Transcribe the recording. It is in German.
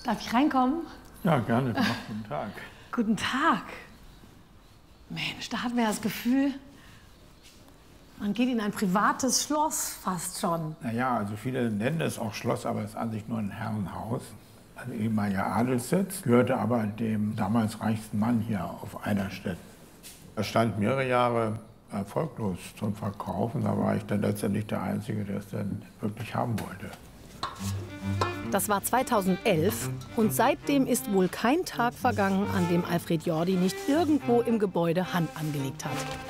Darf ich reinkommen? Ja, gerne. Guten Tag. Guten Tag. Mensch, da hat man ja das Gefühl, man geht in ein privates Schloss fast schon. Naja, also viele nennen es auch Schloss, aber es ist an sich nur ein Herrenhaus. Ein ehemaliger Adelssitz, gehörte aber dem damals reichsten Mann hier auf Eiderstedt. Er stand mehrere Jahre erfolglos zum Verkaufen. Da war ich dann letztendlich der Einzige, der es dann wirklich haben wollte. Das war 2011 und seitdem ist wohl kein Tag vergangen, an dem Alfred Jordi nicht irgendwo im Gebäude Hand angelegt hat.